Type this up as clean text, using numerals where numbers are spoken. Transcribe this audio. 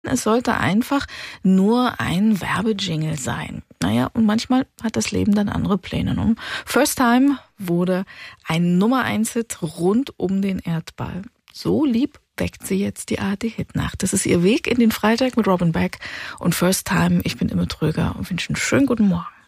Es sollte einfach nur ein Werbejingle sein. Naja, und manchmal hat das Leben dann andere Pläne. Ne? First Time wurde ein Nummer-1-Hit rund um den Erdball. So lieb weckt sie jetzt die ARD-Hitnacht. Das ist ihr Weg in den Freitag mit Robin Beck und First Time. Ich bin Imme Tröger und wünsche einen schönen guten Morgen.